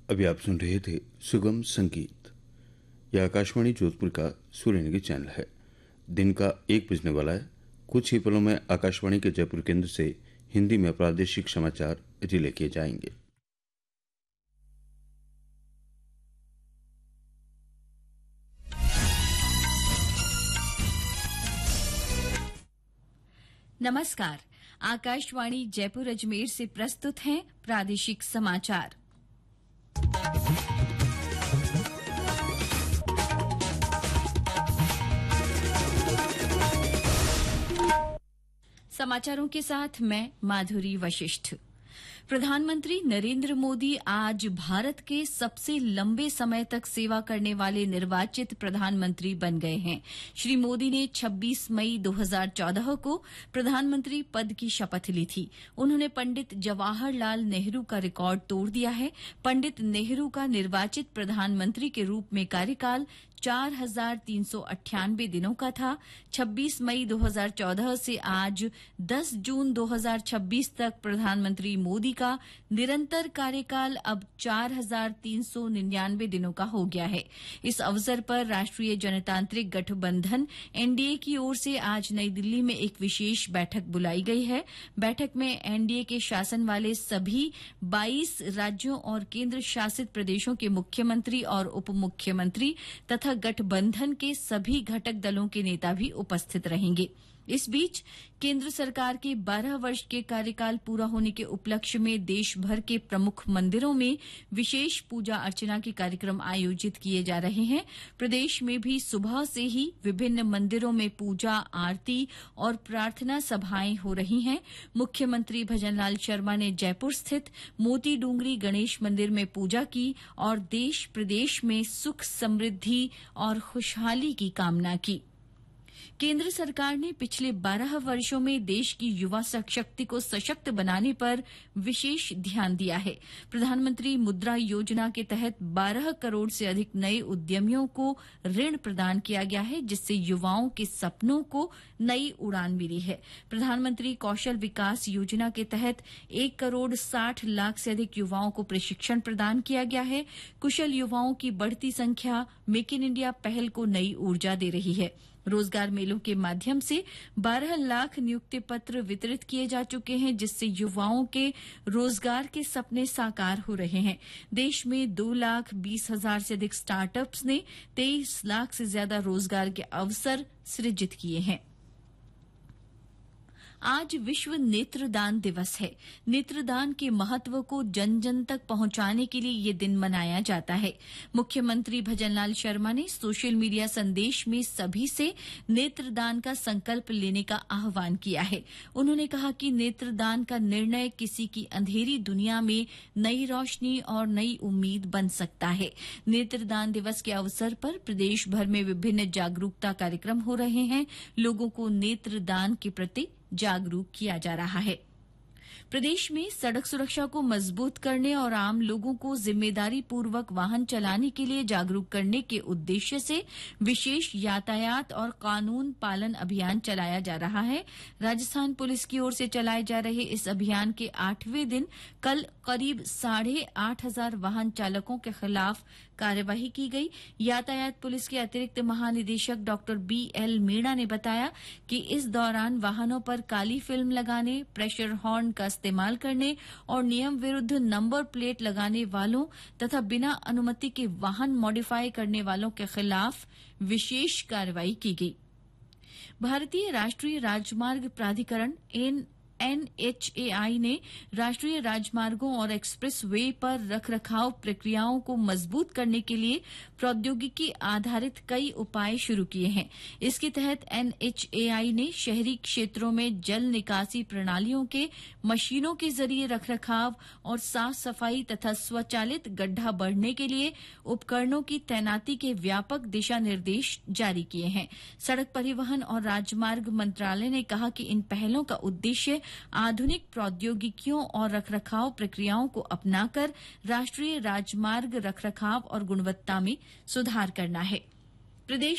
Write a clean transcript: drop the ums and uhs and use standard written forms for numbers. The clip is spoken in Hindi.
अभी आप सुन रहे थे सुगम संगीत। यह आकाशवाणी जोधपुर का सूर्यनगर चैनल है। दिन का 1 बजने वाला है। कुछ ही पलों में आकाशवाणी के जयपुर केंद्र से हिंदी में प्रादेशिक समाचार रिले किए जाएंगे। नमस्कार। आकाशवाणी जयपुर अजमेर से प्रस्तुत हैं प्रादेशिक समाचार। समाचारों के साथ मैं माधुरी वशिष्ठ। प्रधानमंत्री नरेंद्र मोदी आज भारत के सबसे लंबे समय तक सेवा करने वाले निर्वाचित प्रधानमंत्री बन गए हैं। श्री मोदी ने 26 मई 2014 को प्रधानमंत्री पद की शपथ ली थी। उन्होंने पंडित जवाहरलाल नेहरू का रिकॉर्ड तोड़ दिया है। पंडित नेहरू का निर्वाचित प्रधानमंत्री के रूप में कार्यकाल 4,398 दिनों का था। 26 मई 2014 से आज 10 जून 2026 तक प्रधानमंत्री मोदी का निरंतर कार्यकाल अब 4,399 दिनों का हो गया है। इस अवसर पर राष्ट्रीय जनतांत्रिक गठबंधन एनडीए की ओर से आज नई दिल्ली में एक विशेष बैठक बुलाई गई है। बैठक में एनडीए के शासन वाले सभी 22 राज्यों और केंद्र शासित प्रदेशों के मुख्यमंत्री और उप मुख्यमंत्री तथा गठबंधन के सभी घटक दलों के नेता भी उपस्थित रहेंगे। इस बीच केंद्र सरकार के 12 वर्ष के कार्यकाल पूरा होने के उपलक्ष्य में देश भर के प्रमुख मंदिरों में विशेष पूजा अर्चना के कार्यक्रम आयोजित किए जा रहे हैं। प्रदेश में भी सुबह से ही विभिन्न मंदिरों में पूजा, आरती और प्रार्थना सभाएं हो रही हैं। मुख्यमंत्री भजनलाल शर्मा ने जयपुर स्थित मोती डूंगरी गणेश मंदिर में पूजा की और देश प्रदेश में सुख, समृद्धि और खुशहाली की कामना की। केंद्र सरकार ने पिछले 12 वर्षों में देश की युवा शक्ति को सशक्त बनाने पर विशेष ध्यान दिया है। प्रधानमंत्री मुद्रा योजना के तहत 12 करोड़ से अधिक नए उद्यमियों को ऋण प्रदान किया गया है, जिससे युवाओं के सपनों को नई उड़ान मिली है। प्रधानमंत्री कौशल विकास योजना के तहत 1 करोड़ 60 लाख से अधिक युवाओं को प्रशिक्षण प्रदान किया गया है। कुशल युवाओं की बढ़ती संख्या मेक इन इंडिया पहल को नई ऊर्जा दे रही है। रोजगार मेलों के माध्यम से 12 लाख नियुक्ति पत्र वितरित किए जा चुके हैं, जिससे युवाओं के रोजगार के सपने साकार हो रहे हैं। देश में 2,20,000 से अधिक स्टार्टअप्स ने 23 लाख से ज्यादा रोजगार के अवसर सृजित किए हैं। आज विश्व नेत्रदान दिवस है। नेत्रदान के महत्व को जन जन तक पहुंचाने के लिए ये दिन मनाया जाता है। मुख्यमंत्री भजनलाल शर्मा ने सोशल मीडिया संदेश में सभी से नेत्रदान का संकल्प लेने का आह्वान किया है। उन्होंने कहा कि नेत्रदान का निर्णय किसी की अंधेरी दुनिया में नई रोशनी और नई उम्मीद बन सकता है। नेत्रदान दिवस के अवसर पर प्रदेश भर में विभिन्न जागरूकता कार्यक्रम हो रहे हैं। लोगों को नेत्रदान के प्रति जागरूक किया जा रहा है। प्रदेश में सड़क सुरक्षा को मजबूत करने और आम लोगों को जिम्मेदारी पूर्वक वाहन चलाने के लिए जागरूक करने के उद्देश्य से विशेष यातायात और कानून पालन अभियान चलाया जा रहा है। राजस्थान पुलिस की ओर से चलाए जा रहे इस अभियान के 8वें दिन कल करीब 8,500 वाहन चालकों के खिलाफ कार्यवाही की गई। यातायात पुलिस के अतिरिक्त महानिदेशक डॉक्टर BL मीणा ने बताया कि इस दौरान वाहनों पर काली फिल्म लगाने, प्रेशर हॉर्न का इस्तेमाल करने और नियम विरुद्ध नंबर प्लेट लगाने वालों तथा बिना अनुमति के वाहन मॉडिफाई करने वालों के खिलाफ विशेष कार्रवाई की गई। भारतीय राष्ट्रीय राजमार्ग प्राधिकरण NHAI ने राष्ट्रीय राजमार्गों और एक्सप्रेस वे पर रखरखाव प्रक्रियाओं को मजबूत करने के लिए प्रौद्योगिकी आधारित कई उपाय शुरू किए हैं। इसके तहत NHAI ने शहरी क्षेत्रों में जल निकासी प्रणालियों के मशीनों के जरिए रखरखाव और साफ सफाई तथा स्वचालित गड्ढा बढ़ने के लिए उपकरणों की तैनाती के व्यापक दिशा निर्देश जारी किए हैं। सड़क परिवहन और राजमार्ग मंत्रालय ने कहा कि इन पहलों का उद्देश्य आधुनिक प्रौद्योगिकियों और रखरखाव प्रक्रियाओं को अपनाकर राष्ट्रीय राजमार्ग रखरखाव और गुणवत्ता में सुधार करना है। प्रदेश